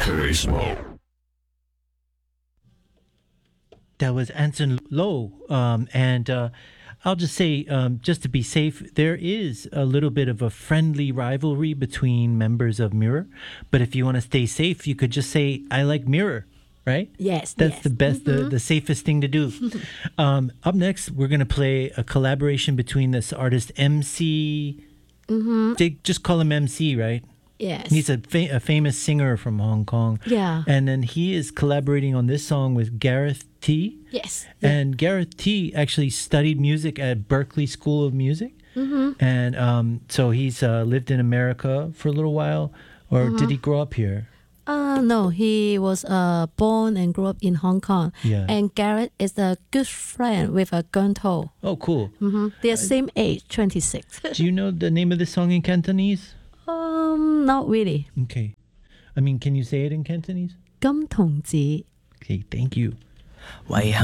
Turismo. That was Anson Lo. I'll just say, just to be safe, there is a little bit of a friendly rivalry between members of Mirror. But if you want to stay safe, you could just say, I like Mirror, right? Yes, That's yes. the best, the safest thing to do. Up next, we're going to play a collaboration between this artist MC. They just call him MC, right? Yes. He's a famous singer from Hong Kong. Yeah. And then he is collaborating on this song with Gareth T. Yes. And Gareth T actually studied music at Berklee School of Music. And so he's lived in America for a little while. Or did he grow up here? No, he was born and grew up in Hong Kong. Yeah. And Garrett is a good friend with a Gun To. Oh, cool. They are same age, 26. Do you know the name of the song in Cantonese? Not really. Okay. I mean, can you say it in Cantonese? 金童子 Okay, thank you.